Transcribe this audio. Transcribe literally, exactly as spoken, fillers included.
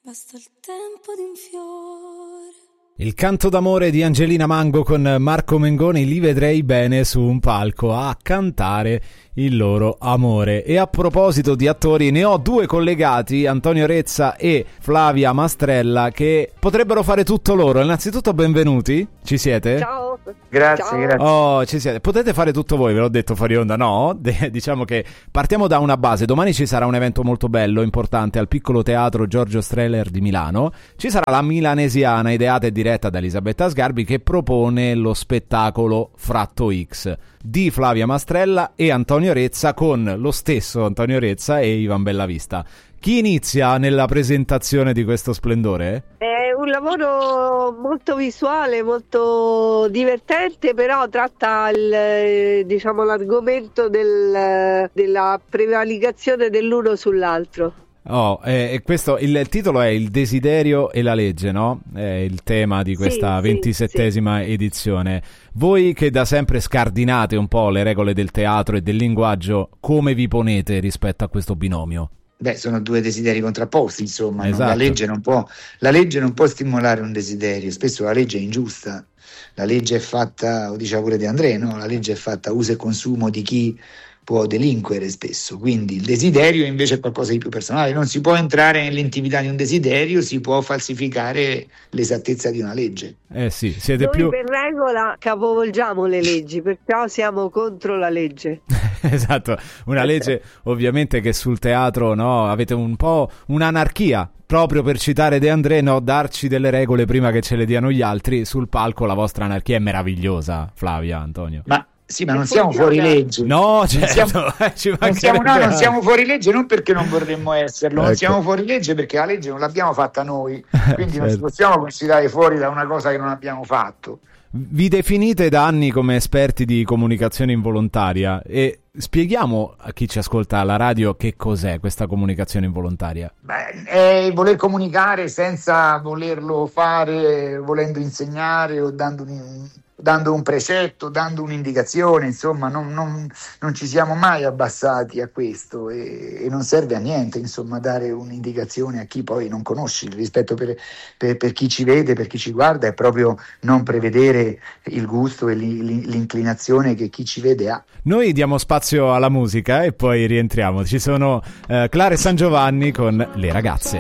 Basta il tempo di un fiore. Il canto d'amore di Angelina Mango con Marco Mengoni, li vedrei bene su un palco a cantare il loro amore. E a proposito di attori, ne ho due collegati, Antonio Rezza e Flavia Mastrella, che potrebbero fare tutto loro. Innanzitutto benvenuti, ci siete? Ciao. Grazie, Ciao. grazie. Oh, ci siete. Potete fare tutto voi, ve l'ho detto fuori onda, no? De- diciamo che partiamo da una base. Domani ci sarà un evento molto bello, importante, al Piccolo Teatro Giorgio Strehler di Milano. Ci sarà la Milanesiana, ideata e diretta da Elisabetta Sgarbi, che propone lo spettacolo Fratto X di Flavia Mastrella e Antonio Rezza, con lo stesso Antonio Rezza e Ivan Bellavista. Chi inizia nella presentazione di questo splendore? È un lavoro molto visuale, molto divertente, però tratta il, diciamo, l'argomento del, della prevaricazione dell'uno sull'altro. Oh, e eh, questo, il titolo è Il desiderio e la legge, no? È il tema di questa Sì, ventisettesima sì. edizione. Voi che da sempre scardinate un po' le regole del teatro e del linguaggio, come vi ponete rispetto a questo binomio? Beh, sono due desideri contrapposti, insomma. Esatto. No? La legge non può, la legge non può stimolare un desiderio, spesso la legge è ingiusta. La legge è fatta, lo diceva pure De André, no? La legge è fatta uso e consumo di chi può delinquere spesso, quindi il desiderio invece è qualcosa di più personale. Non si può entrare nell'intimità di un desiderio, si può falsificare l'esattezza di una legge. Eh sì, siete Noi più... per regola capovolgiamo le leggi, perciò siamo contro la legge. Esatto, una legge ovviamente che sul teatro, no, avete un po' un'anarchia. Proprio per citare De André, no, darci delle regole prima che ce le diano gli altri. Sul palco la vostra anarchia è meravigliosa, Flavia, Antonio. Ma sì, ma non siamo fuori legge. No, certo, siamo, eh, ci non siamo, no, mancherebbe non siamo fuori legge non perché non vorremmo esserlo, Ecco. non siamo fuori legge perché la legge non l'abbiamo fatta noi, quindi non ci Certo. possiamo considerare fuori da una cosa che non abbiamo fatto. Vi definite da anni come esperti di comunicazione involontaria e spieghiamo a chi ci ascolta alla radio che cos'è questa comunicazione involontaria. Beh, è voler comunicare senza volerlo fare, volendo insegnare o dando un, dando un precetto, dando un'indicazione, insomma non, non, non ci siamo mai abbassati a questo e, e non serve a niente, insomma, dare un'indicazione a chi poi non conosce. Il rispetto per, per, per chi ci vede, per chi ci guarda, è proprio non prevedere il gusto e li, l'inclinazione che chi ci vede ha. Noi diamo spazio alla musica e poi rientriamo. Ci sono eh, Clara e San Giovanni con Le Ragazze.